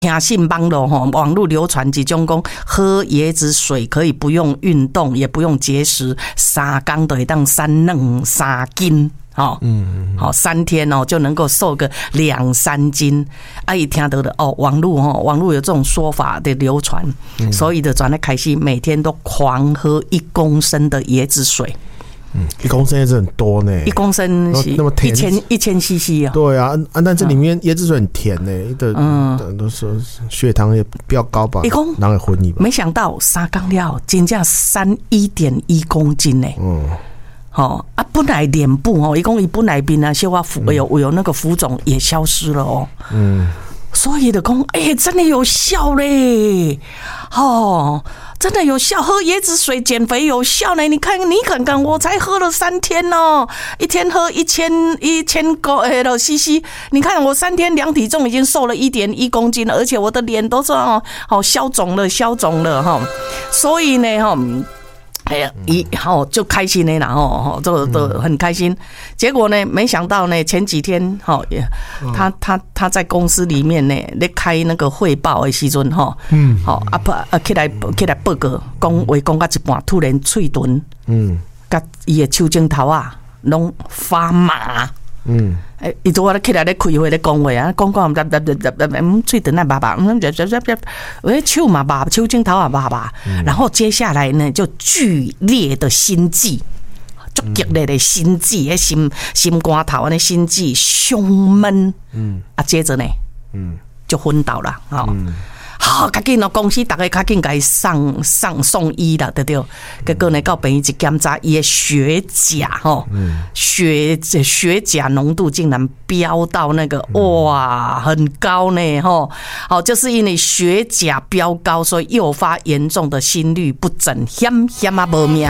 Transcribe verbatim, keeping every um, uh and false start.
听信网络吼，网络流传一种讲喝椰子水可以不用运动，也不用节食，三天就会当三两三斤。哦，嗯，好、哦，三天哦就能够瘦个两三斤。啊，一听到的哦，网络哦，网络有这种说法的流传，嗯、所以的转来开始每天都狂喝一公升的椰子水。 嗯，一公升椰子很多呢， 一公升是那么甜， 一千一千 C C 啊。 对啊，啊，但这里面椰子水很甜呢，的，嗯，都说血糖也比较高吧， 一公， 然后昏你吧。 没想到三缸料真正三一点一公斤呢。嗯。哦啊，本来脸部哦，一共伊本来边啊，小啊浮有有那个浮肿也消失了哦。嗯。所以的讲，哎、欸，真的有效嘞！哦，真的有效，喝椰子水减肥有效呢。你看，你看看，我才喝了三天哦，一天喝一千一千个诶的 C C， 你看我三天量体重已经瘦了一点一公斤了，而且我的脸都是哦，好消肿了，消肿了哈。所以呢，哈。哎呀，一好就开心呢，然后就都很开心。结果呢，没想到呢，前几天哈，他他他在公司里面呢，咧开那个汇报的时阵哈，嗯，好啊不啊起来起来报告，讲话讲到一半，突然嘴唇，嗯，甲伊的手指头啊，拢发麻。嗯，诶，伊做我咧起来咧开会咧讲话啊，讲讲，嗯，嘴唇啊麻麻，嗯，诶，手嘛麻，手指头啊麻麻，然后接下来呢，就剧烈的心悸，足激烈的心悸，诶，心心肝头安尼心悸，胸闷，嗯，啊，接着呢，嗯，就昏倒了，哦。嗯好，赶紧哦！公司大家赶紧给上上送医了，对不对？结果呢，到病院一检查，伊的血钾吼，血血钾浓度竟然飙到那个哇，很高呢吼！好，就是因为血钾飙高，所以诱发严重的心律不整，险险啊无命。